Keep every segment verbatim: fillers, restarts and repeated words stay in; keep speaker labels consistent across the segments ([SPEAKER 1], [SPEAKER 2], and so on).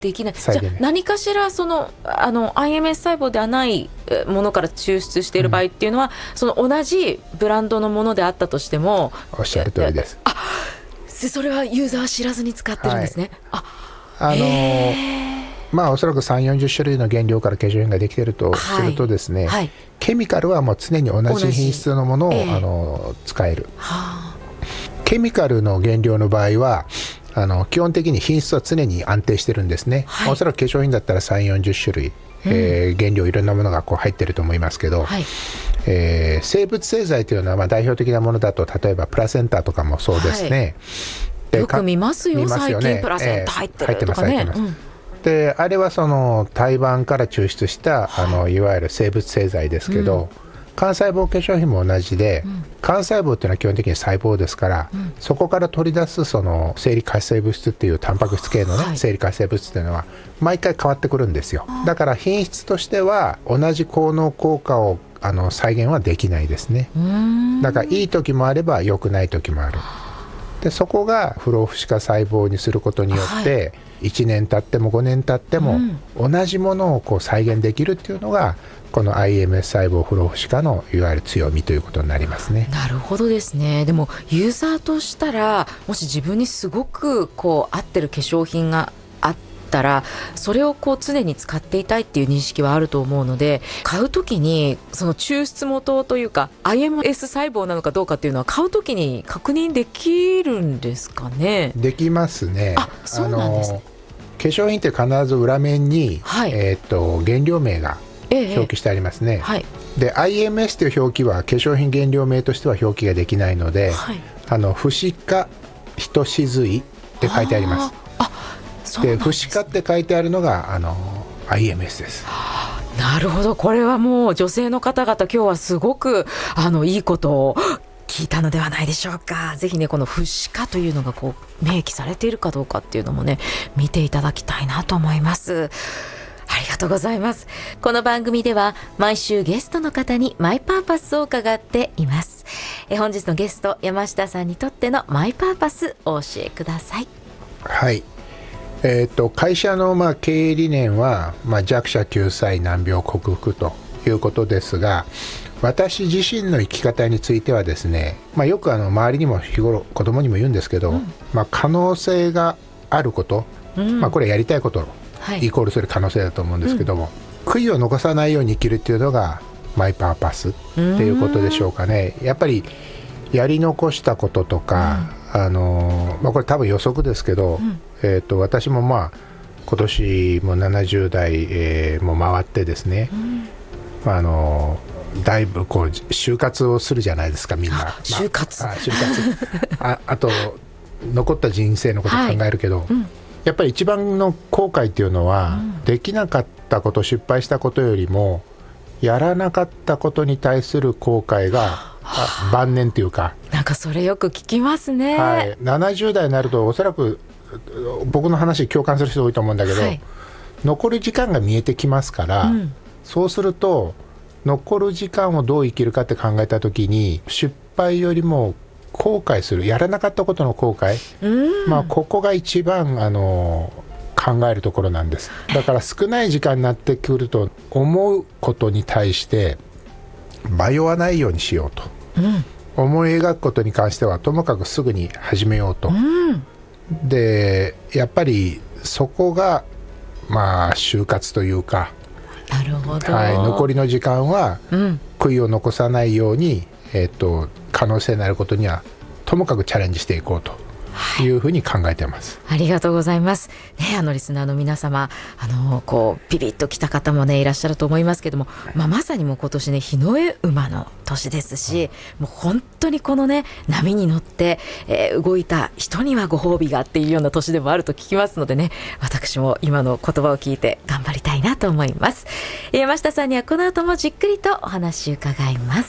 [SPEAKER 1] できない。じゃあ何かしらそのあの アイエムエス 細胞ではないものから抽出している場合っていうのは、うん、その同じブランドのものであったとしても、
[SPEAKER 2] おっしゃる通りです。
[SPEAKER 1] あ、それはユーザーは知らずに使ってるんですね。はい、
[SPEAKER 2] あ、あのー、まあおそらくさんじゅうよんじゅっしゅるいの原料から化粧品ができているとするとですね、はいはい、ケミカルはもう常に同じ品質のものを、えー、あの使える、はあ、ケミカルの原料の場合はあの基本的に品質は常に安定してるんですね。はい、おそらく化粧品だったらさんじゅうよんじゅっしゅるい、うん、えー、原料いろんなものがこう入ってると思いますけど、はい、えー、生物製剤というのはまあ代表的なものだと例えばプラセンタとかもそうですね。
[SPEAKER 1] はい、よく見ますよ、最近プラセンタ入ってるとかね。
[SPEAKER 2] であれはその胎盤から抽出した、はい、あのいわゆる生物製剤ですけど、うん、幹細胞化粧品も同じで、うん、幹細胞っていうのは基本的に細胞ですから、うん、そこから取り出すその生理活性物質っていうタンパク質系のね、はい、生理活性物質っていうのは毎回変わってくるんですよ。だから品質としては同じ効能効果をあの再現はできないですね。だからいい時もあれば良くない時もある。でそこが不老不死化細胞にすることによって、はい、いちねん経ってもごねん経っても、うん、同じものをこう再現できるっていうのがこの アイエムエス 細胞不老不死化のいわゆる強みということになりますね。
[SPEAKER 1] なるほどですね。でもユーザーとしたらもし自分にすごくこう合ってる化粧品があったらそれをこう常に使っていたいっていう認識はあると思うので、買うときにその抽出元というか アイエムエス 細胞なのかどうかっていうのは買うときに確認できるんですかね。
[SPEAKER 2] できますね。
[SPEAKER 1] あ、そうなんですね。
[SPEAKER 2] 化粧品って必ず裏面に、はい、えー、と原料名が表記してありますね。ええ、はい、で アイエムエス という表記は化粧品原料名としては表記ができないので、はい、あの不死化ひとしずいって書いてあります。あ、そうなんです。で不死化って書いてあるのがあの アイエムエス です。
[SPEAKER 1] なるほど。これはもう女性の方々今日はすごくあのいいことを聞いたのではないでしょうか。ぜひねこの不死化というのがこう明記されているかどうかっていうのもね見ていただきたいなと思います。ありがとうございます。この番組では毎週ゲストの方にマイパーパスを伺っています。え本日のゲスト山下さんにとってのマイパーパスお教えください。
[SPEAKER 2] はい、えー、と会社のまあ経営理念は、まあ、弱者救済難病克服ということですが、私自身の生き方についてはですね、まあ、よくあの周りにも日頃子供にも言うんですけど、うん、まあ、可能性があること、うん、まあ、これやりたいことはい、イコールする可能性だと思うんですけども、うん、悔いを残さないように生きるっていうのがマイパーパスっていうことでしょうかね。やっぱりやり残したこととか、うん、あのまあ、これ多分予測ですけど、うん、えー、と私もまあ今年もななじゅう代、えー、も回ってですね、うん、まあ、あのだいぶこう就活をするじゃないですかみんな。
[SPEAKER 1] 就活、
[SPEAKER 2] まあ、あ就活あ, あと残った人生のことを考えるけど、はい、うん、やっぱり一番の後悔っていうのは、うん、できなかったこと、失敗したことよりもやらなかったことに対する後悔が晩年というか、
[SPEAKER 1] なんかそれよく聞きますね。
[SPEAKER 2] はい、ななじゅう代になるとおそらく僕の話に共感する人多いと思うんだけど、はい、残る時間が見えてきますから、うん、そうすると残る時間をどう生きるかって考えた時に失敗よりも後悔する、やらなかったことの後悔、うん、まあ、ここが一番あの考えるところなんです。だから少ない時間になってくると思うことに対して迷わないようにしようと、うん、思い描くことに関してはともかくすぐに始めようと、うん、でやっぱりそこがまあ就活というか、
[SPEAKER 1] なるほど、
[SPEAKER 2] はい、残りの時間は悔いを残さないように、えーと、可能性のあることにはともかくチャレンジしていこうというふうに考えています。
[SPEAKER 1] はい、ありがとうございます、ね、あのリスナーの皆様、あのこうピリッときた方もねいらっしゃると思いますけども、まあ、まさにもう今年ね日の絵馬の年ですし、もう本当にこのね波に乗って、えー、動いた人にはご褒美がっていうような年でもあると聞きますのでね、私も今の言葉を聞いて頑張りたいなと思います。山下さんにはこの後もじっくりとお話伺います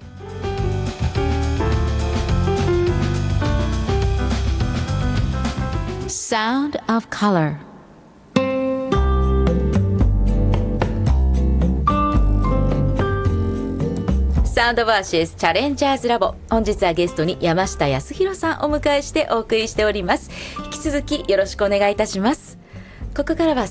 [SPEAKER 1] 。Sound of Color。 サウンドバーシスチャレンジャーズラボ、本日はゲストに山下康弘さんをお迎えしてお送りしております。引き続きよろしくお願いいたします。 ここからは